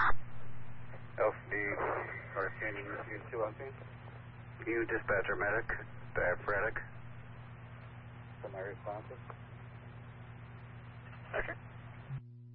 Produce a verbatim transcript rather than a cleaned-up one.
Alpha D, Arcane, you two on scene. You dispatcher medic, diaphoretic. For my responses. Okay.